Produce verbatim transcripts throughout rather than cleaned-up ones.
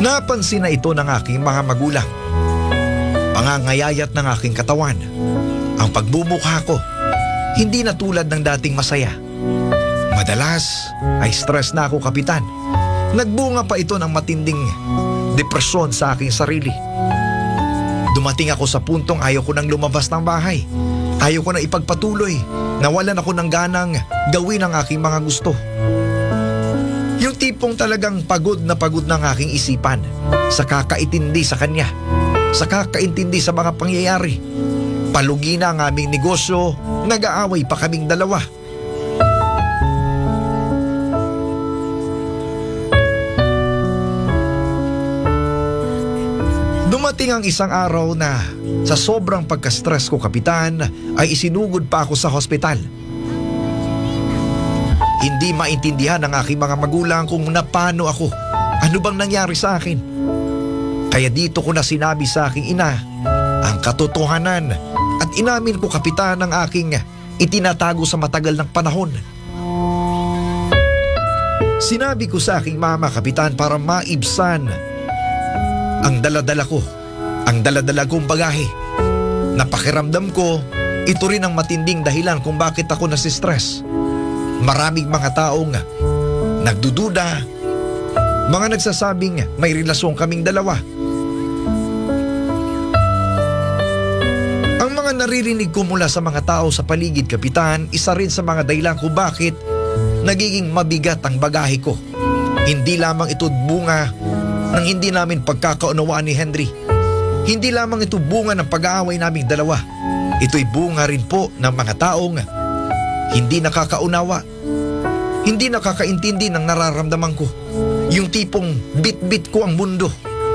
Napansin na ito ng aking mga magulang. Pangangayayat ng aking katawan. Ang pagbumukha ko, hindi na tulad ng dating masaya. Madalas ay stress na ako, Kapitan. Nagbunga pa ito ng matinding depresyon sa aking sarili. Dumating ako sa puntong ayaw ko nang lumabas ng bahay. Ayaw ko na ipagpatuloy. Nawalan ako ng ganang gawin ang aking mga gusto. Yung tipong talagang pagod na pagod ng aking isipan sa kakaintindi sa kanya, sa kakaintindi sa mga pangyayari. Palugi na ang aming negosyo, nag-aaway pa kaming dalawa. Dumating ang isang araw na sa sobrang pagka-stress ko, Kapitan, ay isinugod pa ako sa hospital. Hindi maintindihan ng aking mga magulang kung napano ako. Ano bang nangyari sa akin? Kaya dito ko na sinabi sa aking ina ang katotohanan at inamin ko, Kapitan, ang aking itinatago sa matagal ng panahon. Sinabi ko sa aking mama, Kapitan, para maibsan ang daladala ko, ang daladala kong bagahe. Napakiramdam ko, ito rin ang matinding dahilan kung bakit ako nasistress. Maraming mga taong nagdududa, mga nagsasabing may relasyon kaming dalawa. Ang mga naririnig ko mula sa mga tao sa paligid, Kapitan, isa rin sa mga dahilan kung bakit nagiging mabigat ang bagahe ko. Hindi lamang ito bunga ng hindi namin pagkakaunawaan ni Henry. Hindi lamang ito bunga ng pag-aaway naming dalawa. Ito'y bunga rin po ng mga taong hindi nakakaunawa, hindi nakakaintindi ng nararamdaman ko. Yung tipong bit-bit ko ang mundo.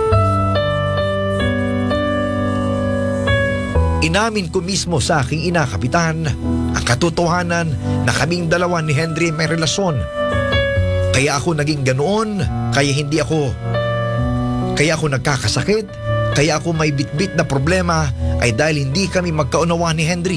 Inamin ko mismo sa aking ina, Kapitan, ang katotohanan na kaming dalawa ni Henry may relasyon. Kaya ako naging ganoon, kaya hindi ako, kaya ako nagkakasakit, kaya ako may bit-bit na problema ay dahil hindi kami magkaunawaan ni Henry.